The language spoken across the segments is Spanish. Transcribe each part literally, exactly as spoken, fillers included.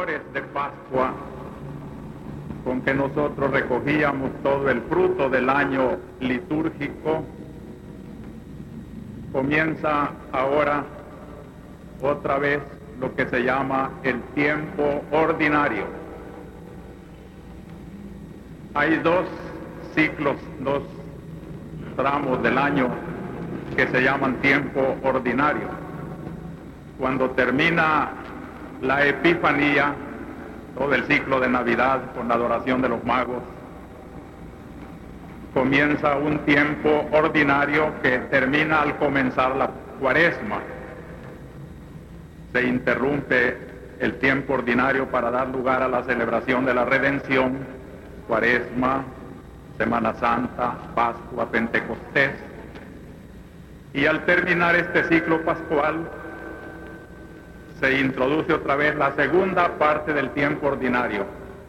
flores de Pascua con que nosotros recogíamos todo el fruto del año litúrgico, comienza ahora otra vez lo que se llama el tiempo ordinario. Hay dos ciclos, dos tramos del año que se llaman tiempo ordinario. Cuando termina la Epifanía, todo el ciclo de Navidad con la adoración de los magos, comienza un tiempo ordinario que termina al comenzar la Cuaresma. Se interrumpe el tiempo ordinario para dar lugar a la celebración de la Redención, Cuaresma, Semana Santa, Pascua, Pentecostés. Y al terminar este ciclo pascual, se introduce otra vez la segunda parte del tiempo ordinario,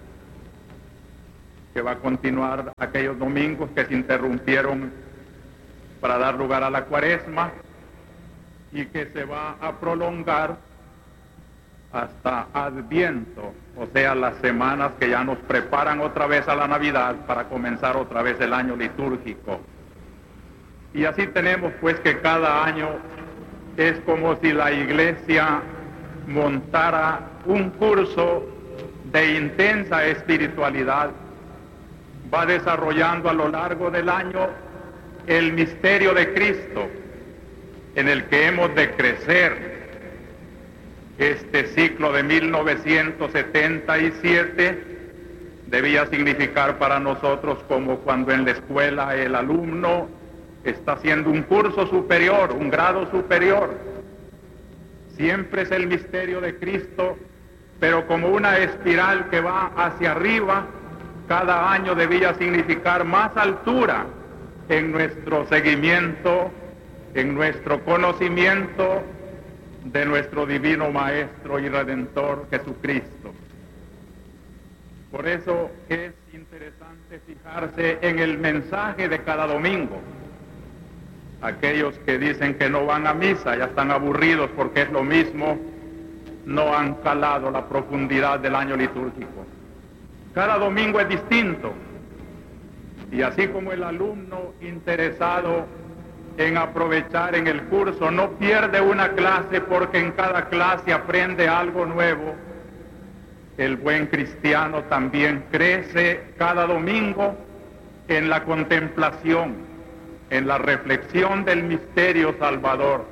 que va a continuar aquellos domingos que se interrumpieron para dar lugar a la Cuaresma y que se va a prolongar hasta Adviento, o sea, las semanas que ya nos preparan otra vez a la Navidad para comenzar otra vez el año litúrgico. Y así tenemos pues que cada año es como si la Iglesia montara un curso de intensa espiritualidad, va desarrollando a lo largo del año el misterio de Cristo, en el que hemos de crecer. Este ciclo de mil novecientos setenta y siete debía significar para nosotros como cuando en la escuela el alumno está haciendo un curso superior, un grado superior. Siempre es el misterio de Cristo, pero como una espiral que va hacia arriba. Cada año debía significar más altura en nuestro seguimiento, en nuestro conocimiento de nuestro divino Maestro y Redentor Jesucristo. Por eso es interesante fijarse en el mensaje de cada domingo. Aquellos que dicen que no van a misa, ya están aburridos porque es lo mismo, no han calado la profundidad del año litúrgico. Cada domingo es distinto, y así como el alumno interesado en aprovechar en el curso no pierde una clase porque en cada clase aprende algo nuevo, el buen cristiano también crece cada domingo en la contemplación, en la reflexión del misterio salvador.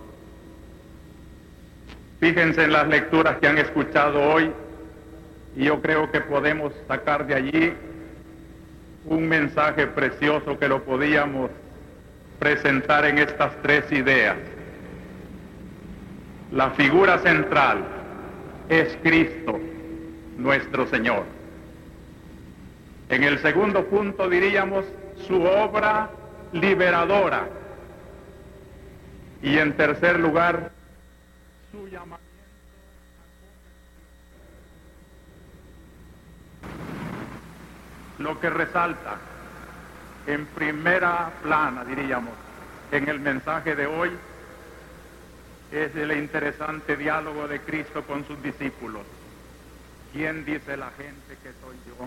Fíjense en las lecturas que han escuchado hoy, y yo creo que podemos sacar de allí un mensaje precioso que lo podíamos presentar en estas tres ideas. La figura central es Cristo, nuestro Señor. En el segundo punto diríamos su obra liberadora. Y en tercer lugar, su llamamiento. Lo que resalta en primera plana, diríamos, en el mensaje de hoy, es el interesante diálogo de Cristo con sus discípulos. ¿Quién dice la gente que soy yo?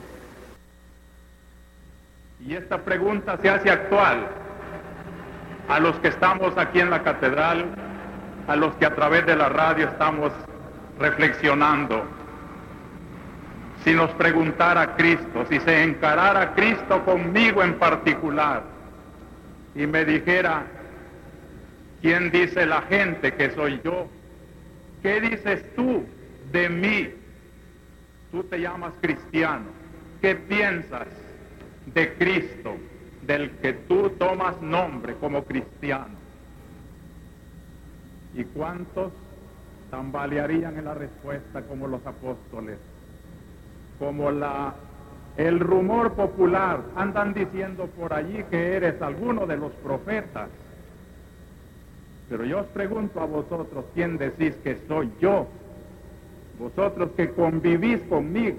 Y esta pregunta se hace actual a los que estamos aquí en la catedral, a los que a través de la radio estamos reflexionando. Si nos preguntara Cristo, si se encarara Cristo conmigo en particular y me dijera, ¿quién dice la gente que soy yo? ¿Qué dices tú de mí? Tú te llamas cristiano. ¿Qué piensas de Cristo, del que tú tomas nombre como cristiano? ¿Y cuántos tambalearían en la respuesta como los apóstoles? Como la, el rumor popular, andan diciendo por allí que eres alguno de los profetas. Pero yo os pregunto a vosotros, ¿quién decís que soy yo? Vosotros que convivís conmigo.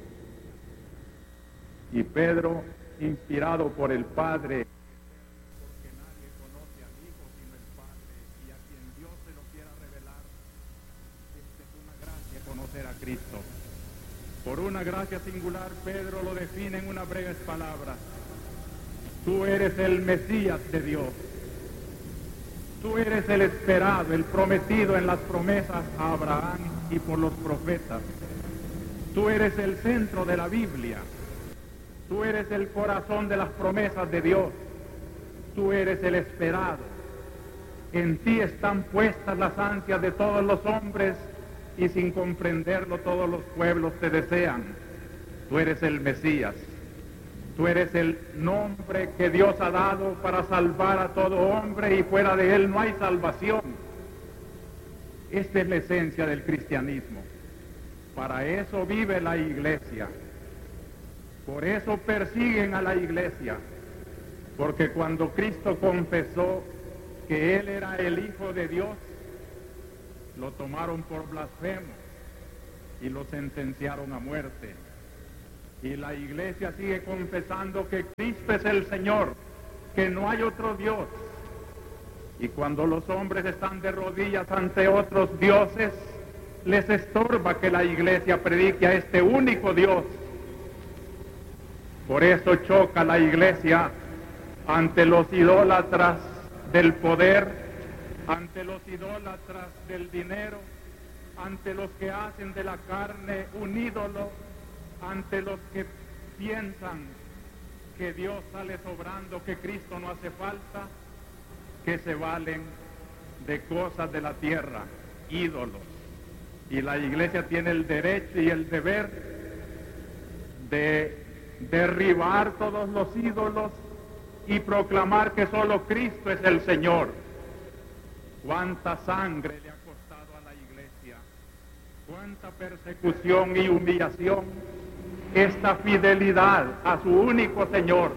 Y Pedro, inspirado por el Padre, porque nadie conoce al Hijo sino el Padre, y a quien Dios se lo quiera revelar, esta es una gracia conocer a Cristo. Cristo. Por una gracia singular, Pedro lo define en unas breves palabras. Tú eres el Mesías de Dios. Tú eres el esperado, el prometido en las promesas a Abraham y por los profetas. Tú eres el centro de la Biblia. Tú eres el corazón de las promesas de Dios. Tú eres el esperado. En ti están puestas las ansias de todos los hombres y sin comprenderlo todos los pueblos te desean. Tú eres el Mesías. Tú eres el nombre que Dios ha dado para salvar a todo hombre y fuera de él no hay salvación. Esta es la esencia del cristianismo. Para eso vive la iglesia. Por eso persiguen a la iglesia. Porque cuando Cristo confesó que Él era el Hijo de Dios, lo tomaron por blasfemo y lo sentenciaron a muerte. Y la iglesia sigue confesando que Cristo es el Señor, que no hay otro Dios. Y cuando los hombres están de rodillas ante otros dioses, les estorba que la iglesia predique a este único Dios. Por eso choca la iglesia ante los idólatras del poder, ante los idólatras del dinero, ante los que hacen de la carne un ídolo, ante los que piensan que Dios sale sobrando, que Cristo no hace falta, que se valen de cosas de la tierra, ídolos. Y la iglesia tiene el derecho y el deber de derribar todos los ídolos y proclamar que solo Cristo es el Señor. Cuánta sangre le ha costado a la iglesia, cuánta persecución y humillación esta fidelidad a su único Señor.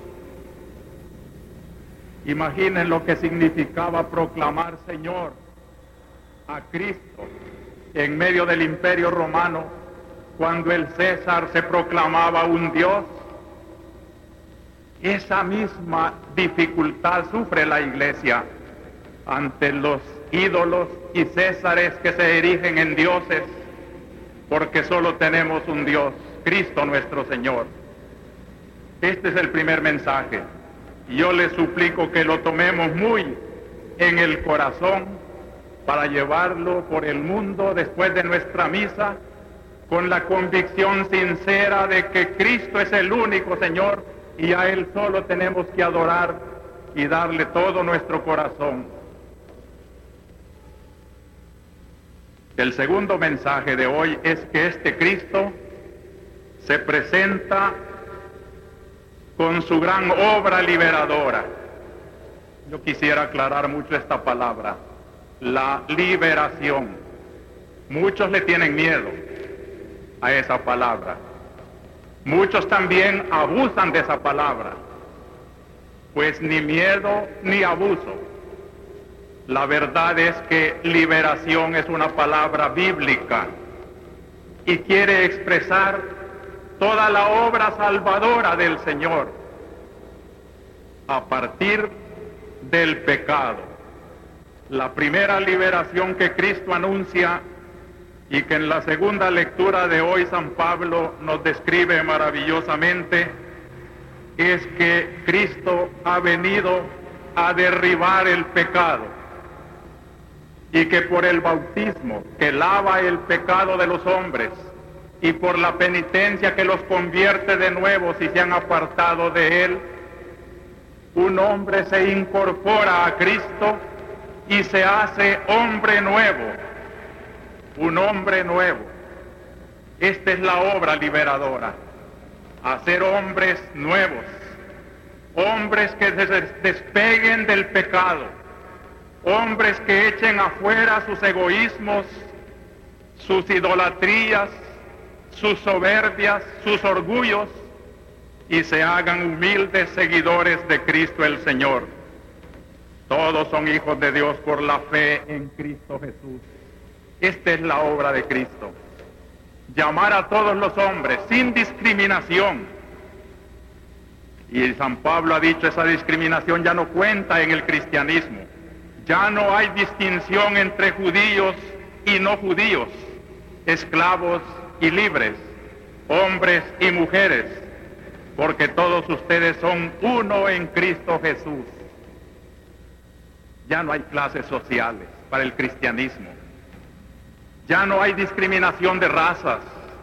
Imaginen lo que significaba proclamar Señor a Cristo en medio del Imperio Romano, cuando el César se proclamaba un Dios. Esa misma dificultad sufre la iglesia ante los ídolos y césares que se erigen en dioses, porque solo tenemos un Dios, Cristo nuestro Señor. Este es el primer mensaje. Yo les suplico que lo tomemos muy en el corazón para llevarlo por el mundo después de nuestra misa, con la convicción sincera de que Cristo es el único Señor y a Él solo tenemos que adorar y darle todo nuestro corazón. El segundo mensaje de hoy es que este Cristo se presenta con su gran obra liberadora. Yo quisiera aclarar mucho esta palabra, la liberación. Muchos le tienen miedo a esa palabra. Muchos también abusan de esa palabra. Pues ni miedo ni abuso. La verdad es que liberación es una palabra bíblica y quiere expresar toda la obra salvadora del Señor a partir del pecado. La primera liberación que Cristo anuncia y que en la segunda lectura de hoy San Pablo nos describe maravillosamente es que Cristo ha venido a derribar el pecado y que por el bautismo que lava el pecado de los hombres y por la penitencia que los convierte de nuevo si se han apartado de Él, un hombre se incorpora a Cristo y se hace hombre nuevo, un hombre nuevo. Esta es la obra liberadora, hacer hombres nuevos, hombres que se despeguen del pecado, hombres que echen afuera sus egoísmos, sus idolatrías, sus soberbias, sus orgullos, y se hagan humildes seguidores de Cristo el Señor. Todos son hijos de Dios por la fe en Cristo Jesús. Esta es la obra de Cristo. Llamar a todos los hombres sin discriminación. Y San Pablo ha dicho, esa discriminación ya no cuenta en el cristianismo. Ya no hay distinción entre judíos y no judíos, esclavos y libres, hombres y mujeres, porque todos ustedes son uno en Cristo Jesús. Ya no hay clases sociales para el cristianismo. Ya no hay discriminación de razas.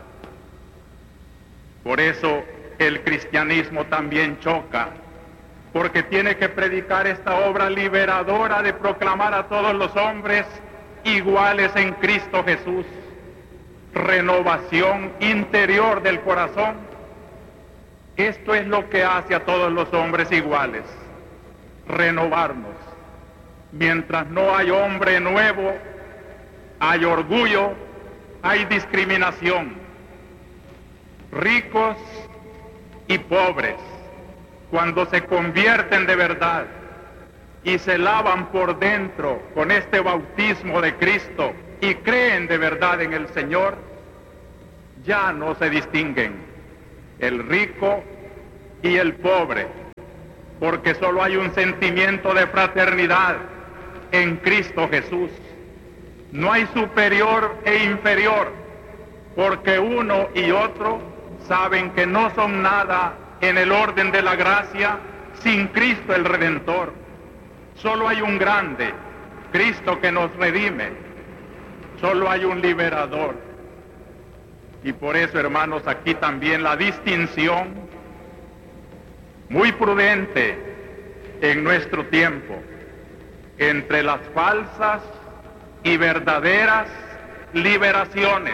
Por eso el cristianismo también choca, porque tiene que predicar esta obra liberadora de proclamar a todos los hombres iguales en Cristo Jesús. Renovación interior del corazón. Esto es lo que hace a todos los hombres iguales, renovarnos. Mientras no hay hombre nuevo, hay orgullo, hay discriminación. Ricos y pobres, cuando se convierten de verdad y se lavan por dentro con este bautismo de Cristo y creen de verdad en el Señor, ya no se distinguen el rico y el pobre, porque solo hay un sentimiento de fraternidad en Cristo Jesús. No hay superior e inferior, porque uno y otro saben que no son nada en el orden de la gracia sin Cristo el Redentor. Solo hay un grande, Cristo, que nos redime. Solo hay un liberador. Y por eso, hermanos, aquí también la distinción muy prudente en nuestro tiempo entre las falsas y verdaderas liberaciones.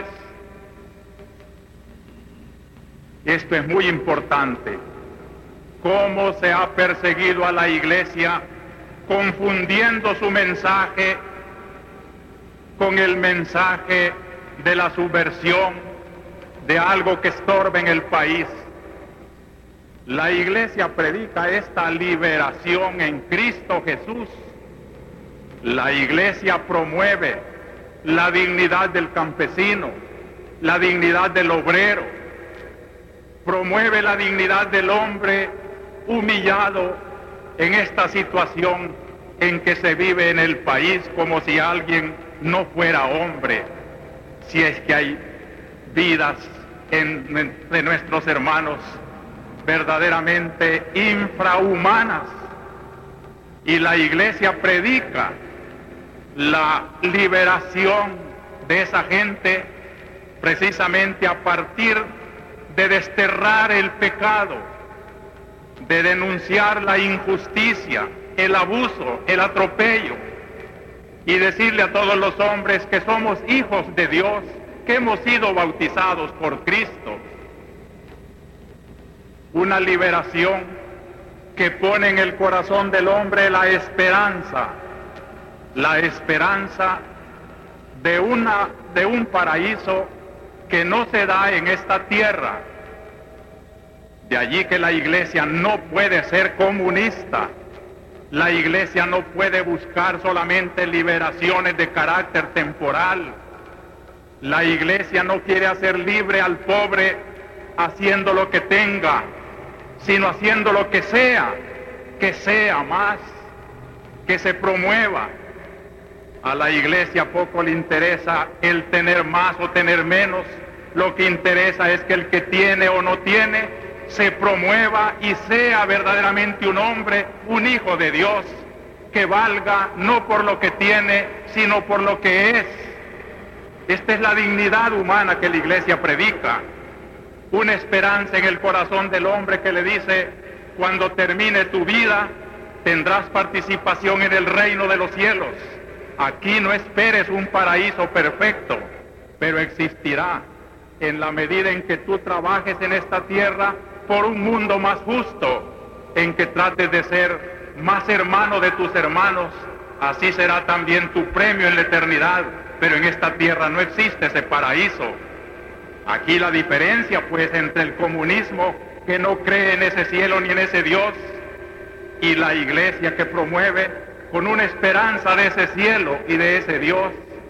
Esto es muy importante. Cómo se ha perseguido a la Iglesia confundiendo su mensaje con el mensaje de la subversión, de algo que estorbe en el país. La Iglesia predica esta liberación en Cristo Jesús. La Iglesia promueve la dignidad del campesino, la dignidad del obrero, promueve la dignidad del hombre humillado en esta situación en que se vive en el país, como si alguien no fuera hombre, si es que hay vidas en, en, de nuestros hermanos verdaderamente infrahumanas. Y la Iglesia predica la liberación de esa gente precisamente a partir de desterrar el pecado, de denunciar la injusticia, el abuso, el atropello, y decirle a todos los hombres que somos hijos de Dios, que hemos sido bautizados por Cristo. Una liberación que pone en el corazón del hombre la esperanza, la esperanza de, una, de un paraíso que no se da en esta tierra. De allí que la Iglesia no puede ser comunista. La Iglesia no puede buscar solamente liberaciones de carácter temporal. La Iglesia no quiere hacer libre al pobre haciendo lo que tenga, sino haciendo lo que sea, que sea más, que se promueva. A la Iglesia poco le interesa el tener más o tener menos. Lo que interesa es que el que tiene o no tiene se promueva y sea verdaderamente un hombre, un hijo de Dios, que valga no por lo que tiene, sino por lo que es. Esta es la dignidad humana que la Iglesia predica. Una esperanza en el corazón del hombre que le dice: cuando termine tu vida, tendrás participación en el reino de los cielos. Aquí no esperes un paraíso perfecto, pero existirá en la medida en que tú trabajes en esta tierra por un mundo más justo, en que trates de ser más hermano de tus hermanos. Así será también tu premio en la eternidad, pero en esta tierra no existe ese paraíso. Aquí la diferencia, pues, entre el comunismo, que no cree en ese cielo ni en ese Dios, y la Iglesia que promueve con una esperanza de ese cielo y de ese Dios.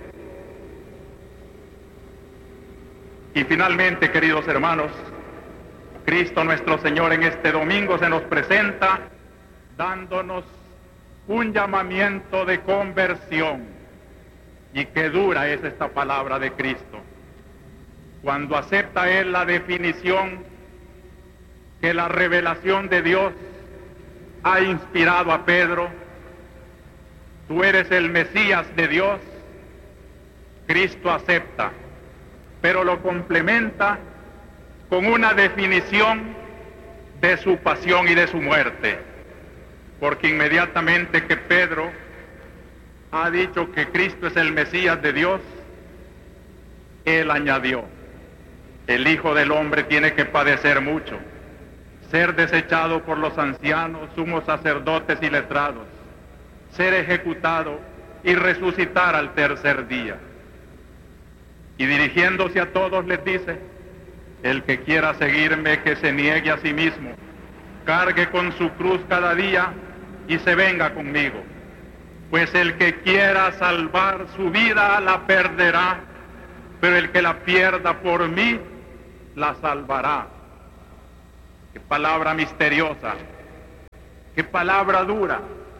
Y finalmente, queridos hermanos, Cristo nuestro Señor en este domingo se nos presenta dándonos un llamamiento de conversión. Y qué dura es esta palabra de Cristo. cuando acepta él la definición que la revelación de Dios ha inspirado a Pedro: tú eres el Mesías de Dios, Cristo acepta, pero lo complementa con una definición de su pasión y de su muerte, porque inmediatamente que Pedro ha dicho que Cristo es el Mesías de Dios, él añadió: el Hijo del Hombre tiene que padecer mucho, ser desechado por los ancianos, sumos sacerdotes y letrados, ser ejecutado y resucitar al tercer día. Y dirigiéndose a todos les dice: el que quiera seguirme, que se niegue a sí mismo, cargue con su cruz cada día y se venga conmigo. Pues el que quiera salvar su vida la perderá, pero el que la pierda por mí la salvará. Qué palabra misteriosa, qué palabra dura.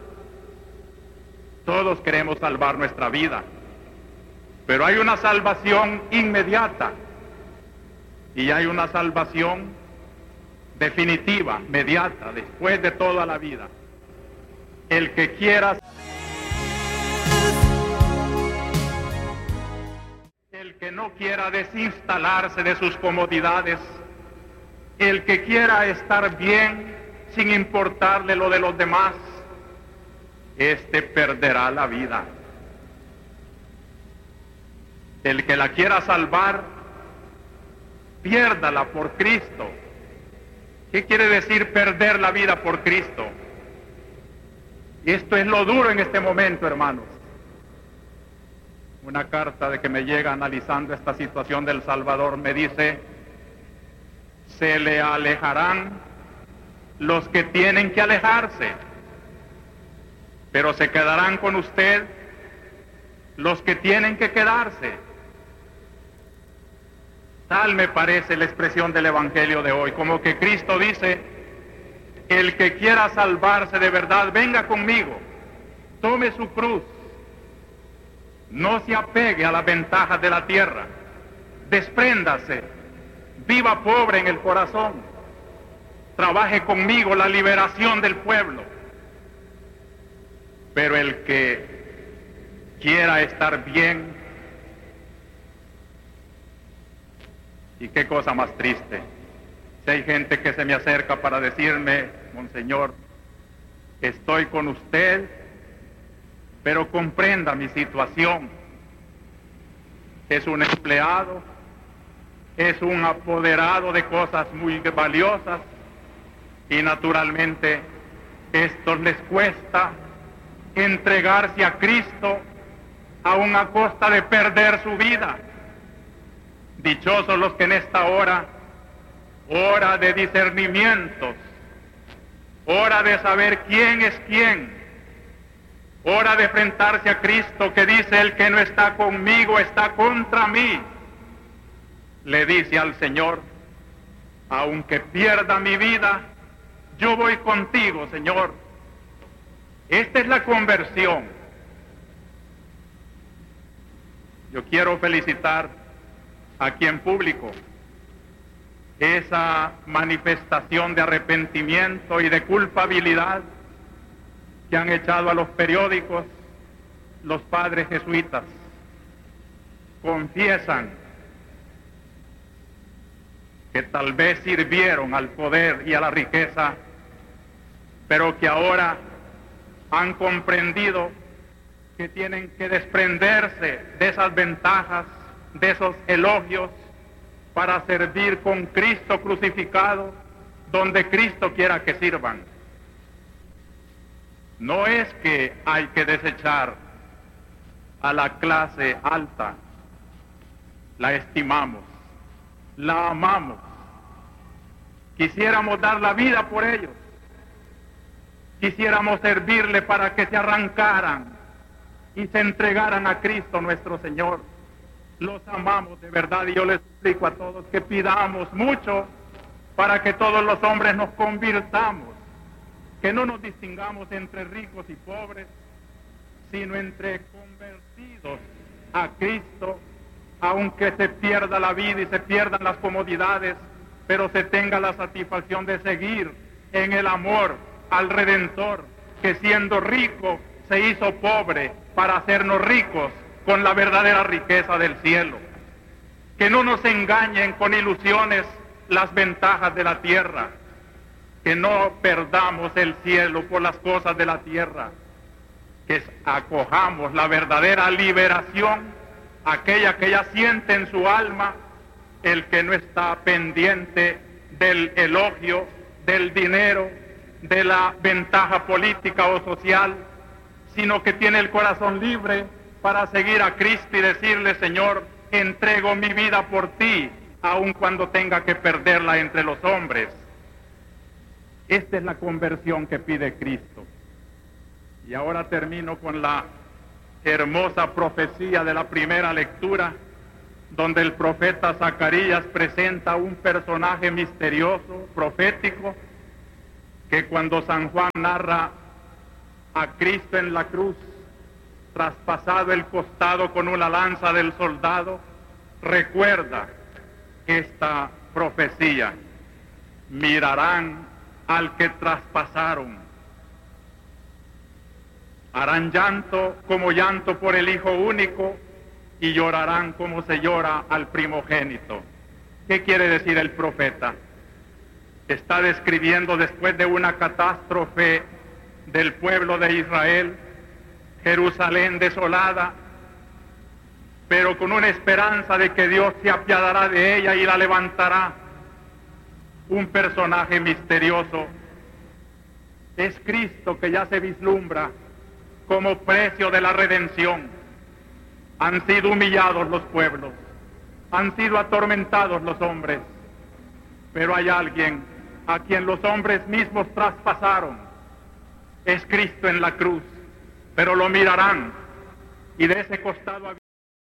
Todos queremos salvar nuestra vida, pero hay una salvación inmediata y hay una salvación definitiva, mediata, después de toda la vida. El que quiera, el que no quiera desinstalarse de sus comodidades, el que quiera estar bien sin importarle lo de los demás, este perderá la vida. El que la quiera salvar, piérdala por Cristo. ¿Qué quiere decir perder la vida por Cristo? Esto es lo duro en este momento, hermanos. Una carta de que me llega analizando esta situación del Salvador me dice: se le alejarán los que tienen que alejarse, pero se quedarán con usted los que tienen que quedarse. Tal me parece la expresión del Evangelio de hoy, como que Cristo dice: el que quiera salvarse de verdad, venga conmigo, tome su cruz, no se apegue a las ventajas de la tierra, despréndase, viva pobre en el corazón, trabaje conmigo la liberación del pueblo. Pero el que quiera estar bien, y qué cosa más triste, si hay gente que se me acerca para decirme: monseñor, estoy con usted, pero comprenda mi situación. Es un empleado, es un apoderado de cosas muy valiosas, y naturalmente esto les cuesta entregarse a Cristo aun a costa de perder su vida. Dichosos los que en esta hora, hora de discernimientos, hora de saber quién es quién, hora de enfrentarse a Cristo, que dice: el que no está conmigo está contra mí, le dice al Señor: aunque pierda mi vida, yo voy contigo, Señor. Esta es la conversión. Yo quiero felicitar aquí en público esa manifestación de arrepentimiento y de culpabilidad que han echado a los periódicos los padres jesuitas. Confiesan que tal vez sirvieron al poder y a la riqueza, pero que ahora han comprendido que tienen que desprenderse de esas ventajas, de esos elogios, para servir con Cristo crucificado donde Cristo quiera que sirvan. No es que hay que desechar a la clase alta, la estimamos, la amamos, quisiéramos dar la vida por ellos, quisiéramos servirle para que se arrancaran y se entregaran a Cristo nuestro Señor. Los amamos de verdad, y yo les explico a todos que pidamos mucho para que todos los hombres nos convirtamos, que no nos distingamos entre ricos y pobres, sino entre convertidos a Cristo aunque se pierda la vida y se pierdan las comodidades, pero se tenga la satisfacción de seguir en el amor al Redentor, que siendo rico se hizo pobre para hacernos ricos con la verdadera riqueza del cielo. Que no nos engañen con ilusiones las ventajas de la tierra, que no perdamos el cielo por las cosas de la tierra, que acojamos la verdadera liberación, aquella que ya siente en su alma el que no está pendiente del elogio, del dinero, de la ventaja política o social, sino que tiene el corazón libre para seguir a Cristo y decirle: Señor, entrego mi vida por ti, aun cuando tenga que perderla entre los hombres. Esta es la conversión que pide Cristo. Y ahora termino con la hermosa profecía de la primera lectura, donde el profeta Zacarías presenta un personaje misterioso, profético, que cuando San Juan narra a Cristo en la cruz, traspasado el costado con una lanza del soldado, recuerda esta profecía: mirarán al que traspasaron, harán llanto como llanto por el hijo único y llorarán como se llora al primogénito. ¿Qué quiere decir el profeta? Está describiendo, después de una catástrofe del pueblo de Israel, Jerusalén desolada, pero con una esperanza de que Dios se apiadará de ella y la levantará. Un personaje misterioso es Cristo, que ya se vislumbra como precio de la redención. Han sido humillados los pueblos, han sido atormentados los hombres, pero hay alguien a quien los hombres mismos traspasaron. Es Cristo en la cruz, pero lo mirarán, y de ese costado